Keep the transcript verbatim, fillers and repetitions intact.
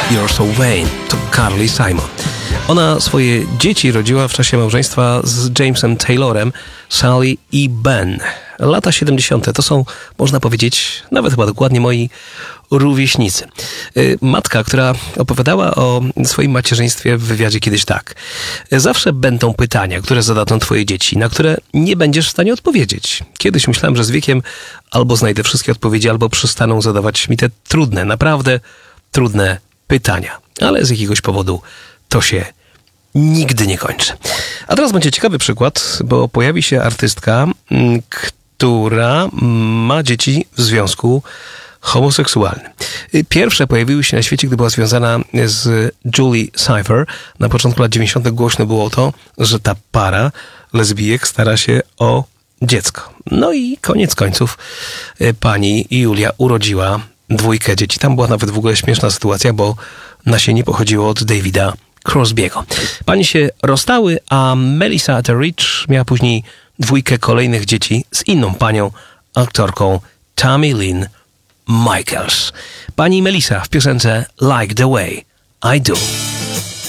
You're So Vain to Carly Simon. Ona swoje dzieci rodziła w czasie małżeństwa z Jamesem Taylorem, Sally i Ben. Lata siedemdziesiąte to są, można powiedzieć, nawet chyba dokładnie moi rówieśnicy. Matka, która opowiadała o swoim macierzyństwie w wywiadzie kiedyś tak. Zawsze będą pytania, które zadadzą twoje dzieci, na które nie będziesz w stanie odpowiedzieć. Kiedyś myślałem, że z wiekiem albo znajdę wszystkie odpowiedzi, albo przestaną zadawać mi te trudne, naprawdę trudne pytania. Ale z jakiegoś powodu to się nigdy nie kończy. A teraz będzie ciekawy przykład, bo pojawi się artystka, która ma dzieci w związku homoseksualnym. Pierwsze pojawiły się na świecie, gdy była związana z Julie Cypher. Na początku lat dziewięćdziesiątych głośno było to, że ta para lesbijek stara się o dziecko. No i koniec końców pani Julia urodziła dwójkę dzieci. Tam była nawet w ogóle śmieszna sytuacja, bo nasienie pochodziło od Davida Crosby'ego. Pani się rozstały, a Melissa Etheridge miała później dwójkę kolejnych dzieci z inną panią, aktorką Tammy Lynn Michaels. Pani Melissa w piosence Like the Way I Do.